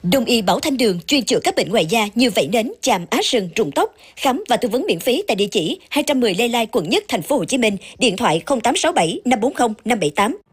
Đông y Bảo Thanh Đường chuyên chữa các bệnh ngoài da như vảy nến, chàm, á sừng, rụng tóc, khám và tư vấn miễn phí tại địa chỉ 210 Lê Lai, quận Nhất, thành phố Hồ Chí Minh, điện thoại 0867 540 578.